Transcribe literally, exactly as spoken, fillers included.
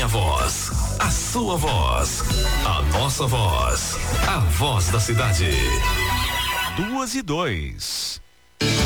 voz, a sua voz, a nossa voz, a voz da cidade. Duas e dois.